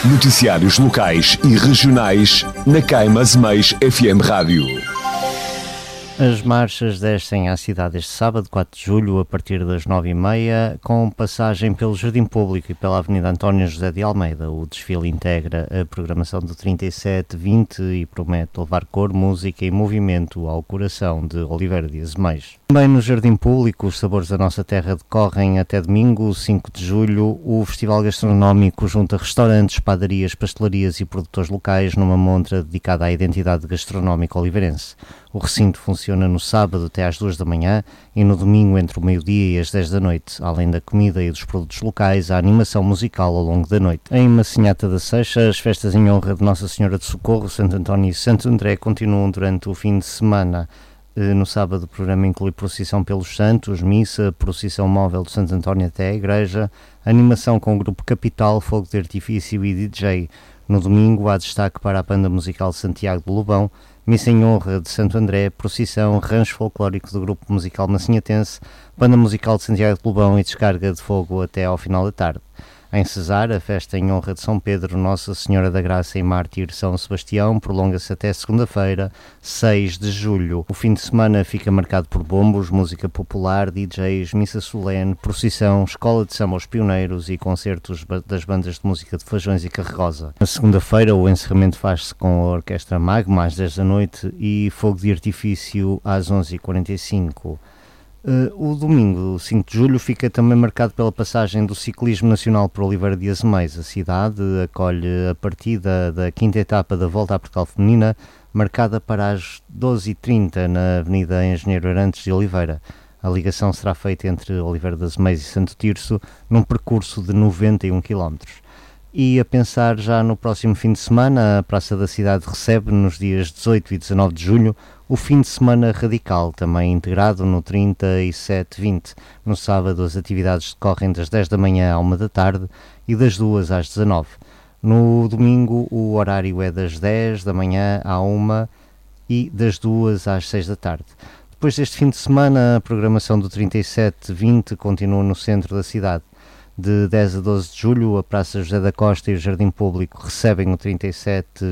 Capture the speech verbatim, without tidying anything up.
Noticiários locais e regionais na Caimas-Meis F M Rádio. As marchas descem à cidade este sábado, quatro de julho, a partir das nove e meia, com passagem pelo Jardim Público e pela Avenida António José de Almeida. O desfile integra a programação do trinta e sete vinte e promete levar cor, música e movimento ao coração de Oliveira de Azeméis. Também no Jardim Público, os sabores da nossa terra decorrem até domingo, cinco de julho. O Festival Gastronómico junta restaurantes, padarias, pastelarias e produtores locais numa montra dedicada à identidade gastronómica oliveirense. O recinto funciona no sábado até às duas da manhã e no domingo entre o meio-dia e as dez da noite. Além da comida e dos produtos locais, há animação musical ao longo da noite. Em Massinhata da Seixa, as festas em honra de Nossa Senhora de Socorro, Santo António e Santo André continuam durante o fim de semana. No sábado o programa inclui procissão pelos santos, missa, procissão móvel do Santo António até a igreja, animação com o grupo Capital, fogo de artifício e D J. No domingo há destaque para a banda musical Santiago de Lobão, missa em honra de Santo André, procissão, rancho folclórico do grupo musical massinhatense, banda musical de Santiago de Lobão e descarga de fogo até ao final da tarde. Em Cesar, a festa em honra de São Pedro, Nossa Senhora da Graça e Mártir São Sebastião prolonga-se até segunda-feira, seis de julho. O fim de semana fica marcado por bombos, música popular, D Js, missa solene, procissão, escola de samba aos pioneiros e concertos das bandas de música de Fajões e Carregosa. Na segunda-feira, o encerramento faz-se com a Orquestra Magma às dez da noite e fogo de artifício às onze e quarenta e cinco. Uh, o domingo, cinco de julho, fica também marcado pela passagem do ciclismo nacional por Oliveira de Azeméis. A cidade acolhe a partida da quinta etapa da Volta à Portugal Feminina, marcada para as doze e trinta na Avenida Engenheiro Arantes de Oliveira. A ligação será feita entre Oliveira de Azeméis e Santo Tirso, num percurso de noventa e um quilómetros. E a pensar já no próximo fim de semana, a Praça da Cidade recebe, nos dias dezoito e dezanove de julho, o fim de semana radical, também integrado no trinta e sete vinte. No sábado as atividades decorrem das dez da manhã à uma da tarde e das duas às dezanove. No domingo o horário é das dez da manhã à uma e das duas às seis da tarde. Depois deste fim de semana, a programação do trinta e sete vinte continua no centro da cidade. De dez a doze de julho, a Praça José da Costa e o Jardim Público recebem o trinta e sete